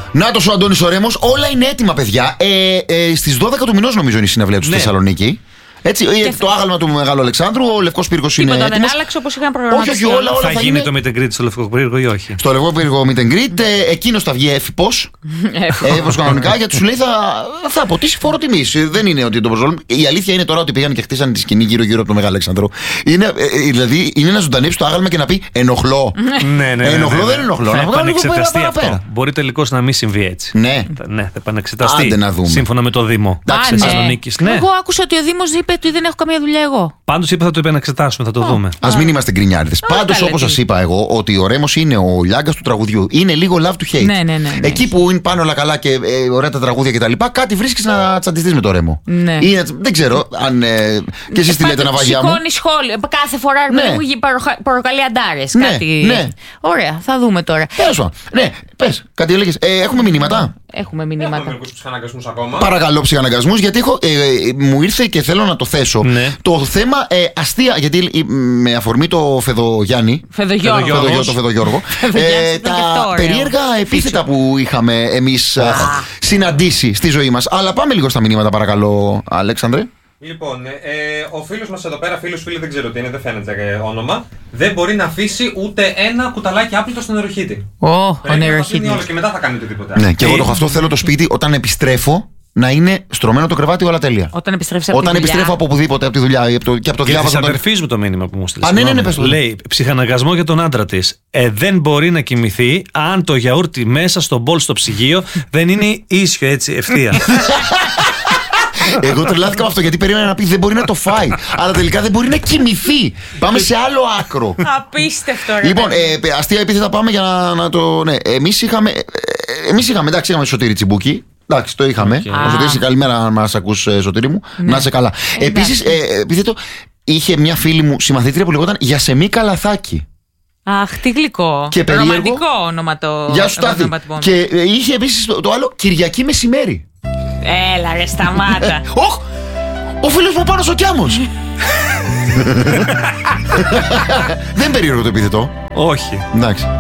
Νάτος ο Αντώνης ο Ρέμος, όλα είναι έτοιμα, παιδιά. Στις 12 του μηνός νομίζω είναι η συναυλία του στη Θεσσαλονίκη. Έτσι, το άγαλμα του Μεγάλου Αλεξάνδρου, ο Λευκός Πύργος είναι έτοιμος. Δεν άλλαξε όπως είχαν προγραμματιστεί. Όχι, όλα θα γίνει το meet and greet στο Λευκό Πύργο ή όχι? Στο Λευκό Πύργο meet and greet, εκείνος θα βγει έφυπος. Έφυπος κανονικά, γιατί σου λέει θα αποτίσει φόρο τιμής. Δεν είναι ότι το προσβάλλουν. Η αλήθεια είναι τώρα ότι πήγαν και χτίσαν τη σκηνή γύρω-γύρω από τον Μεγάλο Αλεξάνδρο. Δηλαδή είναι να ζωντανέψει το άγαλμα και να πει ενοχλώ. Ενοχλώ, δεν ενοχλώ. Θα επανεξεταστεί αυτό. Μπορεί τελικώς να μην συμβεί έτσι. Ναι, θα επανεξεταστεί. Σύμφωνα με το Δήμο Θεσσαλονίκης. Εγώ άκουσα ότι ο Δήμος είπε ότι δεν έχω καμία δουλειά εγώ. Πάντως είπε θα το επανεξετάσουμε, θα το δούμε. Ας μην είμαστε γκρινιάριδες. Πάντως, όπως σας είπα εγώ, ότι ο Ρέμος είναι ο Λιάγκας του τραγουδιού. Είναι λίγο love to hate. Ναι. Εκεί που είναι πάνω όλα καλά και ωραία τα τραγούδια κτλ., κάτι βρίσκεις να τσαντιστείς με το Ρέμο. Ναι. Δεν ξέρω αν. Και εσείς τι λέτε, ναυαγιά μου. Σηκώνει σχόλιο. Κάθε φορά μου προκαλεί αντάρες. Ναι. Ωραία, θα δούμε τώρα. Ναι, πες, κάτι έλεγες. Έχουμε μηνύματα. Έχουμε μηνύματα. Έχουμε μερικούς ψυχαναγκασμούς ακόμα. Παρακαλώ, ψυχαναγκασμούς, γιατί μου ήρθε και θέλω να το θέσω. Ναι. Το θέμα αστεία, γιατί με αφορμή το Φεδογιάννη. Το Φεδογιώργο. Τα περίεργα επίθετα που είχαμε εμείς συναντήσει στη ζωή μας. Αλλά πάμε λίγο στα μηνύματα, παρακαλώ, Αλέξανδρε. Λοιπόν, ο φίλος μας εδώ πέρα, φίλοι δεν ξέρω τι είναι, δεν φαίνεται όνομα, δεν μπορεί να αφήσει ούτε ένα κουταλάκι άπλυτο στον νεροχύτη. Ο νεροχύτης. Και μετά θα κάνει οτιδήποτε. Ναι, και εγώ το αυτό θέλω το σπίτι όταν επιστρέφω να είναι στρωμένο το κρεβάτι, όλα τέλεια. Όταν επιστρέφω από οπουδήποτε, από τη δουλειά και από το διάβασμα. Της αδερφής μου το μήνυμα που μου στείλε. Ναι, πες το. Λέει ψυχαναγκασμό για τον άντρα της. Δεν μπορεί να κοιμηθεί αν το γιαούρτι μέσα στο μπολ στο ψυγείο δεν είναι ίσιο, έτσι, ευθεία. Εγώ τρελάθηκα με αυτό γιατί περίμενα να πει δεν μπορεί να το φάει. Αλλά τελικά δεν μπορεί να κοιμηθεί. Πάμε σε άλλο άκρο. Απίστευτο, ρε. Λοιπόν, αστεία επίθετα πάμε για να το. Ναι, εμείς είχαμε. Εντάξει, είχαμε Σωτήρη Τσιμπούκι. Εντάξει, το είχαμε. Ο Σωτήρης, καλημέρα, αν μας ακούς, Σωτήρη μου. Να είσαι καλά. Επίσης, επίθετο, είχε μια φίλη μου συμμαθήτρια που λεγόταν Γιασεμί Καλαθάκη. Αχ, τι γλυκό. Ρομαντικό όνομα το. Γεια σου, Τάθη. Και είχε επίσης το άλλο Κυριακή μεσημέρι. Έλα, ρε, σταμάτα. Ο φίλος μου πάνω στο Κιάμος. Δεν περίεργο το επίθετο. Όχι. Εντάξει.